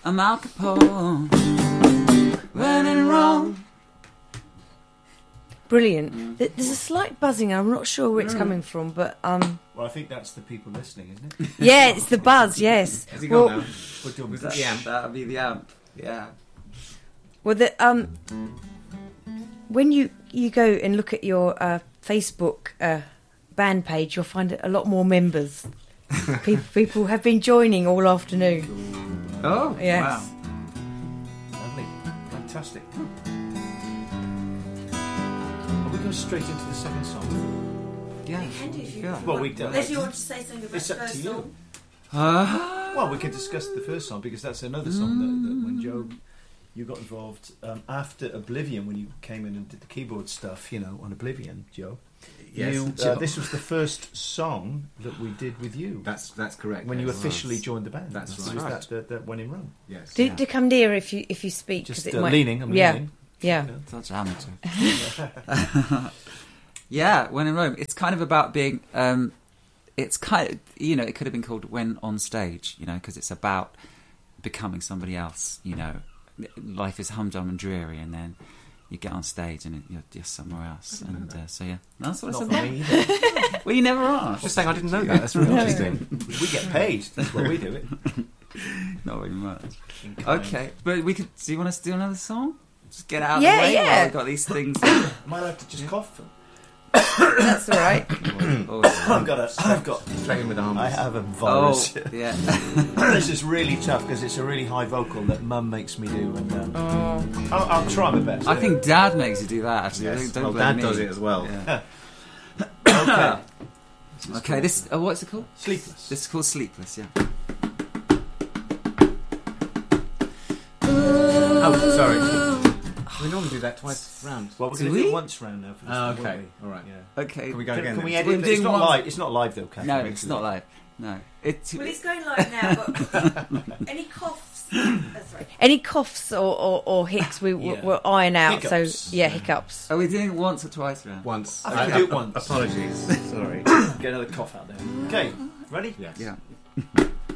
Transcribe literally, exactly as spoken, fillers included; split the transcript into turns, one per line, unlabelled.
I'm Al Capone. When in Rome.
Brilliant. There's a slight buzzing. I'm not sure where it's coming from, but um.
Well, I think that's the people listening, isn't it?
Yeah, it's the buzz. Yes.
Has he
well,
gone now?
We're doing
Was that
that.
the amp?
That'll be the amp. Yeah.
Well, the um. When you you go and look at your uh, Facebook uh, band page, you'll find a lot more members. people, people have been joining all afternoon.
Oh,
Yes.
wow.
Lovely. Fantastic. Are we going straight into the second song?
Yeah. Yeah.
Well, we don't.
Unless you want to say something about
It's
the
up to
first
you.
song.
Uh,
Well, we can discuss the first song because that's another song that, that when Joe, you got involved um, after Oblivion, when you came in and did the keyboard stuff, you know, on Oblivion, Joe.
Yes.
You, uh, this was the first song that we did with you
That's that's correct.
when you
yes.
officially joined the band.
That's
This
right.
was that, that, that one in Rome.
Yes.
Do, do come near if you if you speak. 'cause
Just
it
uh,
might,
leaning. I'm
yeah,
leaning.
yeah.
such amateur. Yeah, When in Rome. It's kind of about being. Um, it's kind of, you know, it could have been called When on Stage, you know, because it's about becoming somebody else. You know, life is humdrum and dreary, and then you get on stage and you're just somewhere else. And uh, so yeah, that's what
Not
it's
for
about.
me either.
Well, you never are.
Just saying, I didn't know that. That's really interesting.
We get paid. That's why we do it.
Not very much.
In kind.
Okay, but we could. Do you want us to do another song? Just get out of
Yeah,
the way
yeah.
while we've got these things.
Am I allowed to just cough?
That's all right.
I've got a. I've got.
Straight in with the
I
harmonies.
have a
Oh,
virus.
yeah.
This is really tough because it's a really high vocal that Mum makes me do, and um,
Oh.
I'll, I'll try my best.
I think Dad makes you do that. Actually,
Yes.
don't
Well,
blame
Dad
me.
does it as well.
Yeah.
Okay.
Okay, this. Uh, what's it called?
Sleepless.
This is called Sleepless. Yeah.
Oh, sorry. We normally do that twice round.
Well, we're
Do
going to do
we?
it once round now. For this
Oh,
one,
okay.
won't we?
All right.
Yeah.
Okay.
Can we go
Can,
again
can we
then?
edit?
We're
It's
doing
not
one-
live. It's not live though, Catherine.
No, it's not live. No. It's.
Well, it's going live now, but any coughs? That's right.
Any coughs or, or, or hicks, we
Yeah.
will iron out.
Hiccups.
So yeah, hiccups.
Are we doing it once or twice round?
Once.
I can do it once.
Apologies. Sorry.
Get another cough out there. Okay, ready?
Yes.
Yeah.